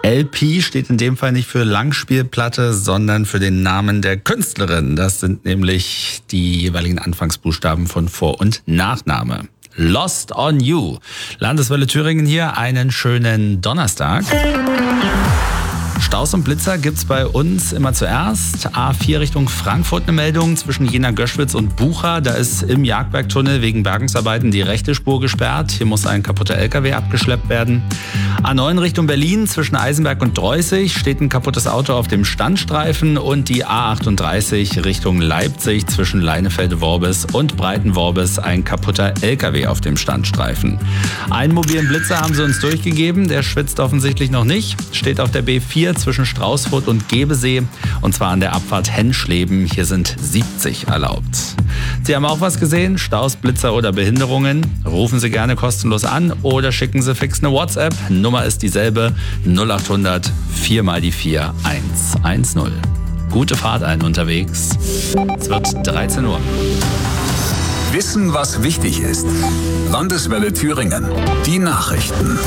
LP steht in dem Fall nicht für Langspielplatte, sondern für den Namen der Künstlerin. Das sind nämlich die jeweiligen Anfangsbuchstaben von Vor- und Nachname. Lost on You. Landeswelle Thüringen hier, einen schönen Donnerstag. Staus und Blitzer gibt's bei uns immer zuerst. A4 Richtung Frankfurt eine Meldung zwischen Jena-Göschwitz und Bucha. Da ist im Jagdbergtunnel wegen Bergungsarbeiten die rechte Spur gesperrt. Hier muss ein kaputter LKW abgeschleppt werden. A9 Richtung Berlin zwischen Eisenberg und Dreußig steht ein kaputtes Auto auf dem Standstreifen. Und die A38 Richtung Leipzig zwischen Leinefelde-Worbis und Breiten-Worbis ein kaputter LKW auf dem Standstreifen. Einen mobilen Blitzer haben sie uns durchgegeben. Der schwitzt offensichtlich noch nicht. Steht auf der B4 zwischen Straußfurt und Gebesee, und zwar an der Abfahrt Henschleben. Hier sind 70 erlaubt. Sie haben auch was gesehen? Staus, Blitzer oder Behinderungen? Rufen Sie gerne kostenlos an oder schicken Sie fix eine WhatsApp. Nummer ist dieselbe, 0800 4 mal die 4 110. Gute Fahrt allen unterwegs. Es wird 13 Uhr. Wissen, was wichtig ist. Landeswelle Thüringen. Die Nachrichten.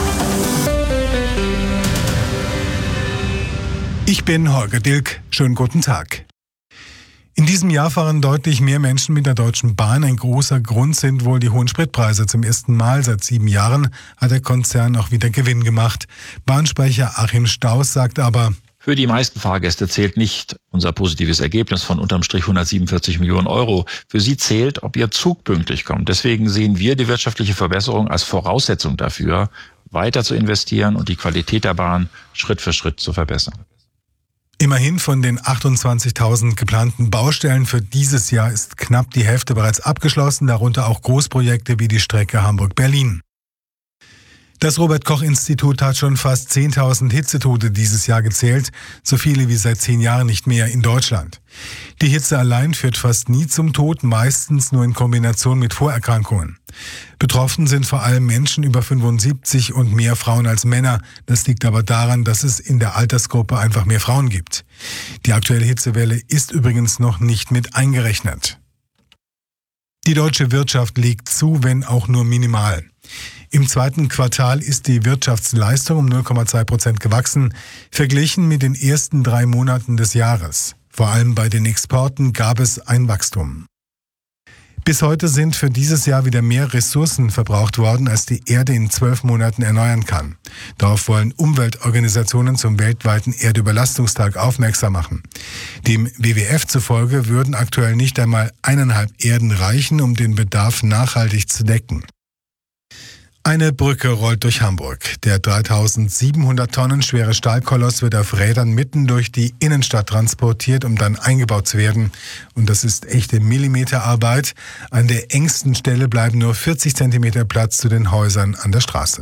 Ich bin Holger Dilk. Schönen guten Tag. In diesem Jahr fahren deutlich mehr Menschen mit der Deutschen Bahn. Ein großer Grund sind wohl die hohen Spritpreise. Zum ersten Mal seit 7 Jahren hat der Konzern auch wieder Gewinn gemacht. Bahnsprecher Achim Staus sagt aber: Für die meisten Fahrgäste zählt nicht unser positives Ergebnis von unterm Strich 147 Millionen Euro. Für sie zählt, ob ihr Zug pünktlich kommt. Deswegen sehen wir die wirtschaftliche Verbesserung als Voraussetzung dafür, weiter zu investieren und die Qualität der Bahn Schritt für Schritt zu verbessern. Immerhin von den 28.000 geplanten Baustellen für dieses Jahr ist knapp die Hälfte bereits abgeschlossen, darunter auch Großprojekte wie die Strecke Hamburg-Berlin. Das Robert-Koch-Institut hat schon fast 10.000 Hitzetote dieses Jahr gezählt, so viele wie seit 10 Jahren nicht mehr in Deutschland. Die Hitze allein führt fast nie zum Tod, meistens nur in Kombination mit Vorerkrankungen. Betroffen sind vor allem Menschen über 75 und mehr Frauen als Männer. Das liegt aber daran, dass es in der Altersgruppe einfach mehr Frauen gibt. Die aktuelle Hitzewelle ist übrigens noch nicht mit eingerechnet. Die deutsche Wirtschaft legt zu, wenn auch nur minimal. Im zweiten Quartal ist die Wirtschaftsleistung um 0,2% gewachsen, verglichen mit den ersten 3 Monaten des Jahres. Vor allem bei den Exporten gab es ein Wachstum. Bis heute sind für dieses Jahr wieder mehr Ressourcen verbraucht worden, als die Erde in 12 Monaten erneuern kann. Darauf wollen Umweltorganisationen zum weltweiten Erdüberlastungstag aufmerksam machen. Dem WWF zufolge würden aktuell nicht einmal 1,5 Erden reichen, um den Bedarf nachhaltig zu decken. Eine Brücke rollt durch Hamburg. Der 3.700 Tonnen schwere Stahlkoloss wird auf Rädern mitten durch die Innenstadt transportiert, um dann eingebaut zu werden. Und das ist echte Millimeterarbeit. An der engsten Stelle bleiben nur 40 Zentimeter Platz zu den Häusern an der Straße.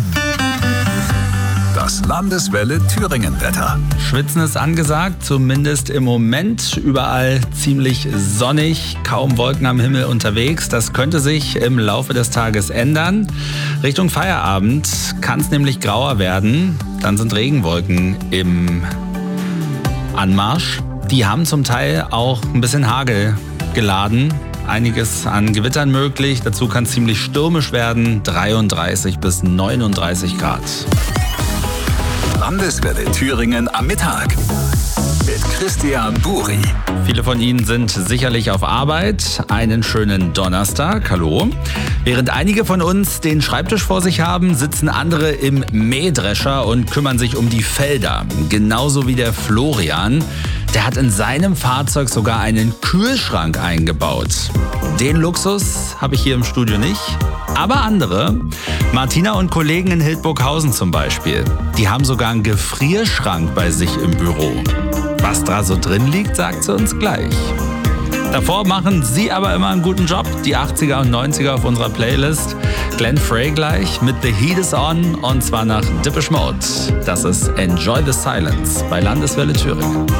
Das Landeswelle Thüringen-Wetter. Schwitzen ist angesagt, zumindest im Moment. Überall ziemlich sonnig, kaum Wolken am Himmel unterwegs. Das könnte sich im Laufe des Tages ändern. Richtung Feierabend kann es nämlich grauer werden. Dann sind Regenwolken im Anmarsch. Die haben zum Teil auch ein bisschen Hagel geladen. Einiges an Gewittern möglich. Dazu kann es ziemlich stürmisch werden. 33 bis 39 Grad. Landeswelle Thüringen am Mittag mit Christian Buri. Viele von Ihnen sind sicherlich auf Arbeit. Einen schönen Donnerstag. Hallo. Während einige von uns den Schreibtisch vor sich haben, sitzen andere im Mähdrescher und kümmern sich um die Felder. Genauso wie der Florian. Der hat in seinem Fahrzeug sogar einen Kühlschrank eingebaut. Den Luxus habe ich hier im Studio nicht. Aber andere, Martina und Kollegen in Hildburghausen zum Beispiel, die haben sogar einen Gefrierschrank bei sich im Büro. Was da so drin liegt, sagt sie uns gleich. Davor machen sie aber immer einen guten Job. Die 80er und 90er auf unserer Playlist. Glenn Frey gleich mit The Heat Is On und zwar nach Depeche Mode. Das ist Enjoy the Silence bei Landeswelle Thüringen.